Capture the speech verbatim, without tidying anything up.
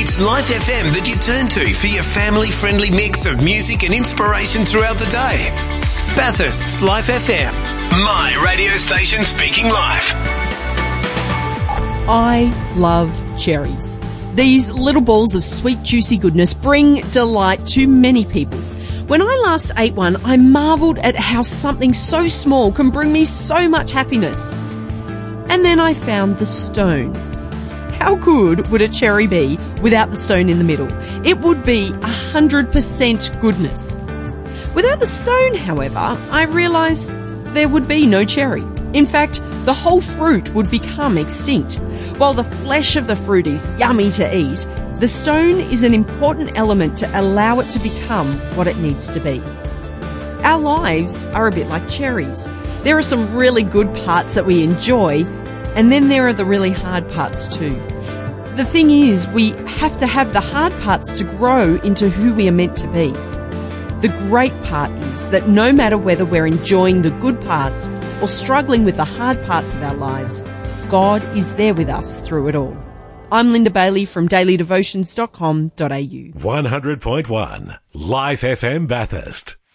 It's Life F M that you turn to for your family-friendly mix of music and inspiration throughout the day. Bathurst's Life F M, my radio station speaking life. I love cherries. These little balls of sweet, juicy goodness bring delight to many people. When I last ate one, I marvelled at how something so small can bring me so much happiness. And then I found the stone. How good would a cherry be without the stone in the middle? It would be one hundred percent goodness. Without the stone, however, I realised there would be no cherry. In fact, the whole fruit would become extinct. While the flesh of the fruit is yummy to eat, the stone is an important element to allow it to become what it needs to be. Our lives are a bit like cherries. There are some really good parts that we enjoy, and then there are the really hard parts too. The thing is, we have to have the hard parts to grow into who we are meant to be. The great part is that no matter whether we're enjoying the good parts or struggling with the hard parts of our lives, God is there with us through it all. I'm Linda Bailey from daily devotions dot com dot a u. one hundred point one Life F M Bathurst.